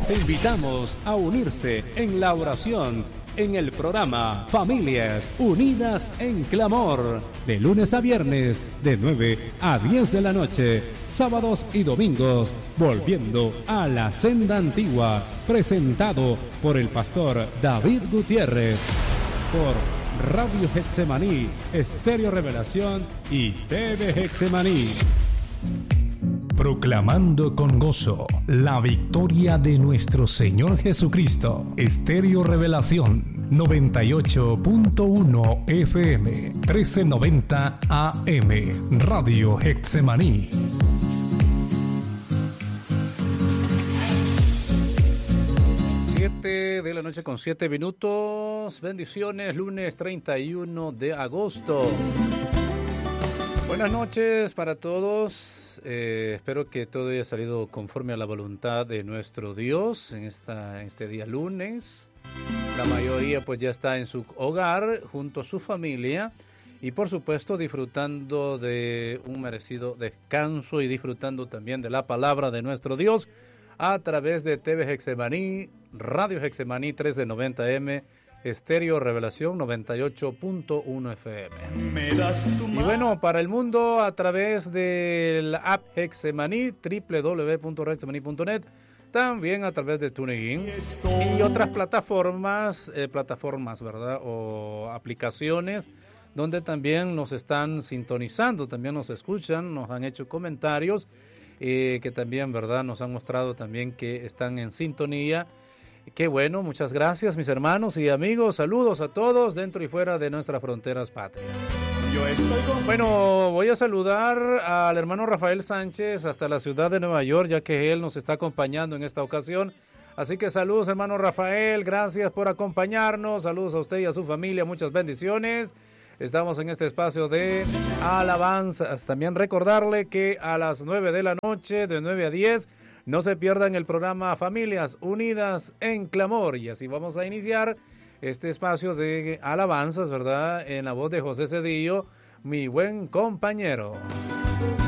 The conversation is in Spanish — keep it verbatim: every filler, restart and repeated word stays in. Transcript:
Te invitamos a unirse en la oración en el programa Familias Unidas en Clamor, de lunes a viernes, de nueve a diez de la noche, sábados y domingos, volviendo a la senda antigua, presentado por el pastor David Gutiérrez, por Radio Getsemaní, Estéreo Revelación y T V Getsemaní. Proclamando con gozo la victoria de nuestro Señor Jesucristo. Estéreo Revelación noventa y ocho punto uno F M, trece noventa A M, Radio Getsemaní. siete de la noche con siete minutos. Bendiciones, lunes treinta y uno de agosto. Buenas noches para todos. Eh, espero que todo haya salido conforme a la voluntad de nuestro Dios en esta, este día lunes. La mayoría pues ya está en su hogar junto a su familia y por supuesto disfrutando de un merecido descanso y disfrutando también de la palabra de nuestro Dios a través de T V Getsemaní, Radio Getsemaní trece noventa M, Estéreo Revelación noventa y ocho punto uno F M. Y bueno, para el mundo a través del app Getsemaní, doble u doble u doble u punto getsemaní punto net, también a través de TuneIn y otras plataformas, eh, plataformas, ¿verdad? O aplicaciones donde también nos están sintonizando, también nos escuchan, nos han hecho comentarios eh, que también, ¿verdad? Nos han mostrado también que están en sintonía. Qué bueno, muchas gracias mis hermanos y amigos, saludos a todos dentro y fuera de nuestras fronteras patrias. Yo estoy con... Bueno, voy a saludar al hermano Rafael Sánchez hasta la ciudad de Nueva York, ya que él nos está acompañando en esta ocasión. Así que saludos hermano Rafael, gracias por acompañarnos, saludos a usted y a su familia, muchas bendiciones. Estamos en este espacio de alabanzas. También recordarle que a las nueve de la noche, de nueve a diez, no se pierdan el programa Familias Unidas en Clamor. Y así vamos a iniciar este espacio de alabanzas, ¿verdad? En la voz de José Cedillo, mi buen compañero.